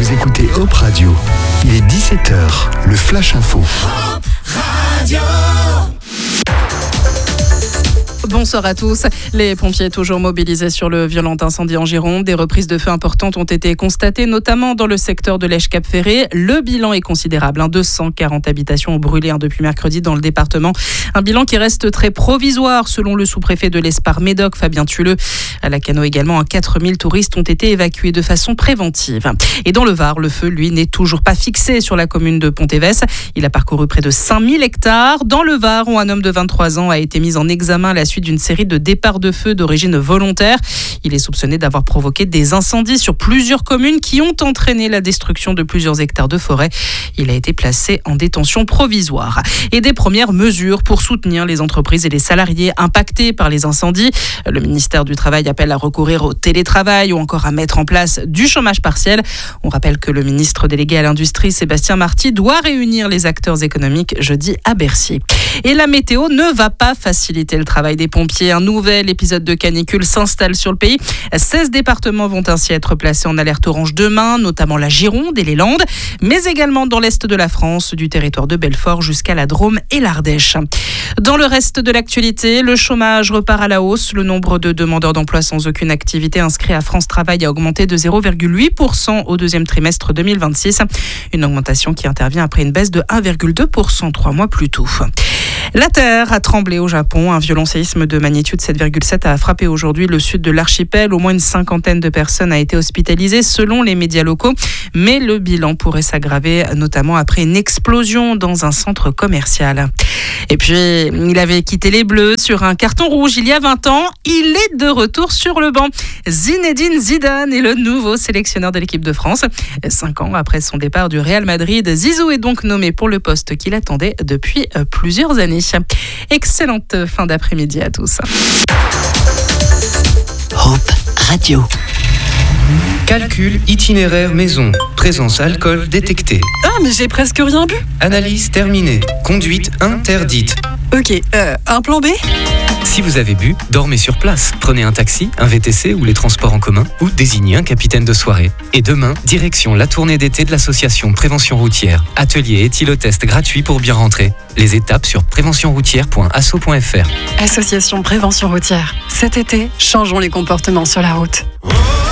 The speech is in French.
Vous écoutez Hop Radio. Il est 17h, le Flash Info. Hop Radio. Bonsoir à tous. Les pompiers toujours mobilisés sur le violent incendie en Gironde. Des reprises de feu importantes ont été constatées, notamment dans le secteur de l'Esch-Cap-Ferré. Le bilan est considérable. 240 habitations ont brûlé depuis mercredi dans le département. Un bilan qui reste très provisoire, selon le sous-préfet de l'Espar Médoc, Fabien Tulleux. À Lacanau également, 4000 touristes ont été évacués de façon préventive. Et dans le Var, le feu, lui, n'est toujours pas fixé sur la commune de Pontévès. Il a parcouru près de 5000 hectares. Dans le Var, où un homme de 23 ans a été mis en examen à la suite d'une série de départs de feu d'origine volontaire. Il est soupçonné d'avoir provoqué des incendies sur plusieurs communes qui ont entraîné la destruction de plusieurs hectares de forêt. Il a été placé en détention provisoire. Et des premières mesures pour soutenir les entreprises et les salariés impactés par les incendies. Le ministère du Travail appelle à recourir au télétravail ou encore à mettre en place du chômage partiel. On rappelle que le ministre délégué à l'industrie, Sébastien Marty, doit réunir les acteurs économiques jeudi à Bercy. Et la météo ne va pas faciliter le travail des pompiers. Un nouvel épisode de canicule s'installe sur le pays. 16 départements vont ainsi être placés en alerte orange demain, notamment la Gironde et les Landes, mais également dans l'est de la France, du territoire de Belfort jusqu'à la Drôme et l'Ardèche. Dans le reste de l'actualité, le chômage repart à la hausse. Le nombre de demandeurs d'emploi sans aucune activité inscrits à France Travail a augmenté de 0,8% au deuxième trimestre 2026. Une augmentation qui intervient après une baisse de 1,2% 3 mois plus tôt. La terre a tremblé au Japon. Un violent séisme de magnitude 7,7 a frappé aujourd'hui le sud de l'archipel. Au moins une cinquantaine de personnes a été hospitalisée selon les médias locaux. Mais le bilan pourrait s'aggraver, notamment après une explosion dans un centre commercial. Et puis, il avait quitté les Bleus sur un carton rouge il y a 20 ans. Il est de retour sur le banc. Zinedine Zidane est le nouveau sélectionneur de l'équipe de France. 5 ans après son départ du Real Madrid, Zizou est donc nommé pour le poste qu'il attendait depuis plusieurs années. Excellente fin d'après-midi à tous. Hop Radio. Calcul itinéraire maison. Présence alcool détectée. Ah, mais j'ai presque rien bu. Analyse terminée. Conduite interdite. Ok, un plan B ? Si vous avez bu, dormez sur place. Prenez un taxi, un VTC ou les transports en commun ou désignez un capitaine de soirée. Et demain, direction la tournée d'été de l'association Prévention Routière. Atelier éthylotest gratuit pour bien rentrer. Les étapes sur préventionroutière.asso.fr. Association Prévention Routière. Cet été, changeons les comportements sur la route.